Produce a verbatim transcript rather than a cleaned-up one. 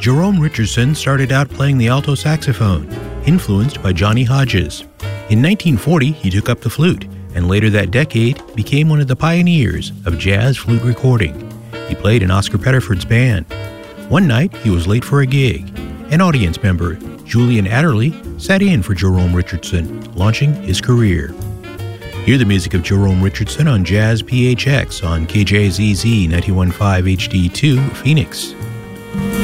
Jerome Richardson started out playing the alto saxophone, influenced by Johnny Hodges. In nineteen forty, he took up the flute, and later that decade became one of the pioneers of jazz flute recording. He played in Oscar Pettiford's band. One night, he was late for a gig. An audience member, Julian Adderley, sat in for Jerome Richardson, launching his career. Hear the music of Jerome Richardson on Jazz P H X on K J Z Z ninety-one point five H D two, Phoenix.